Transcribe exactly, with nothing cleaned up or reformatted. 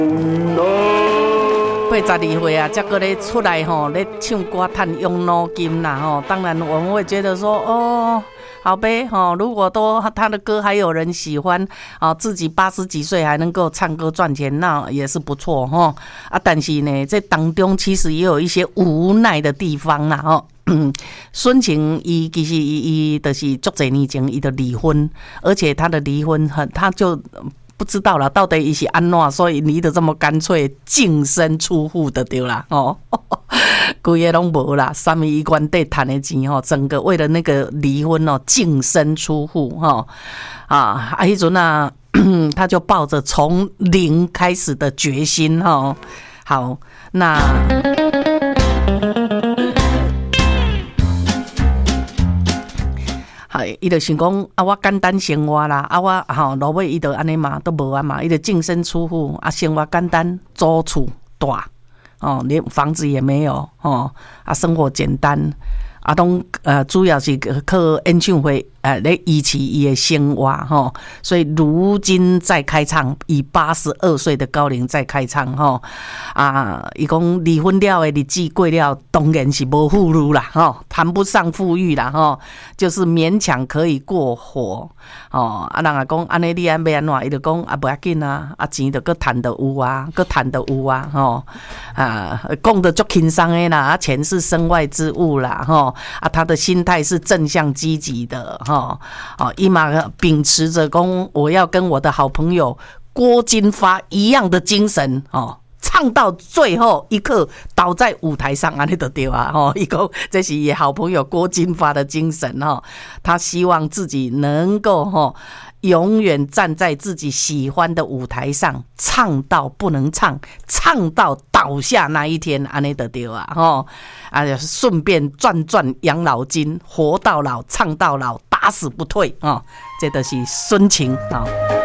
八十二岁啊，才搁咧出来吼，咧唱歌赚用脑筋啦吼。当然我们会觉得说，哦，好呗吼，如果都他的歌还有人喜欢，哦，自己八十几岁还能够唱歌赚钱，那也是不错吼。啊，但是呢，这当中其实也有一些无奈的地方啦吼。孙晴伊其实伊伊就是足侪年前伊就离婚，而且他的离婚很，他就。不知道啦，到底伊是安怎，所以离得这么干脆，净身出户的对啦，哦，规个拢无啦，三米一关底赚的钱吼，整个为了那个离婚哦，净身出户哈啊，啊，迄阵啊，他就抱着从零开始的决心哈。好，那。伊就想讲啊，我简单生活啦，啊我吼落尾伊就安尼嘛，都无啊嘛，伊就净身出户啊，生活简单，租厝大哦，连房子也没有哦，啊生活简单啊，拢呃主要是靠演唱会呃来维持伊的生活吼，所以如今再开唱，以八十二岁的高龄再开唱吼啊，伊讲离婚了的日子过了，当然是无富裕啦吼，谈不上富裕啦吼，就是勉强可以过活哦。啊，人也讲安尼你安要安怎，伊就讲啊，不要紧啊，啊钱就搁赚得有啊，搁赚得有啊吼啊，讲得足轻松的啦，啊钱是身外之物啦吼啊，他的心态是正向积极的。哦，哦，伊嘛秉持着讲，我要跟我的好朋友郭金发一样的精神哦，唱到最后一刻倒在舞台上，安尼就对啊！哦，伊讲这是伊好朋友郭金发的精神哦，他希望自己能够哦。永远站在自己喜欢的舞台上，唱到不能唱，唱到倒下那一天，安尼就对啊！吼，啊，顺便赚赚养老金，活到老，唱到老，打死不退啊！这就是孙晴啊。